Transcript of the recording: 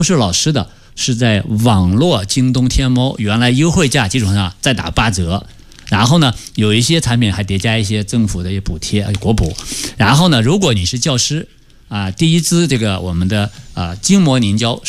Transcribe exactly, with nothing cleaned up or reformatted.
是老师的，是在网络京东、天猫原来优惠价基础上再打八折。然后呢，有一些产品还叠加一些政府的一些补贴、国补。然后呢，如果你是教师啊，第一支这个我们的啊筋膜凝胶